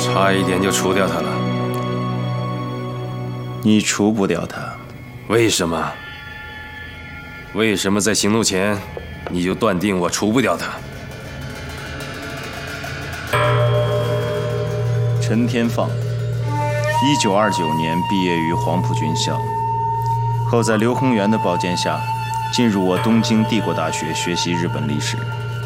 差一点就除掉他了。 你除不掉他， 为什么？为什么在行动前你就断定我除不掉他？ 陈天放，1929年毕业于黄埔军校，后在刘洪元的保荐下，进入我东京帝国大学学习日本历史。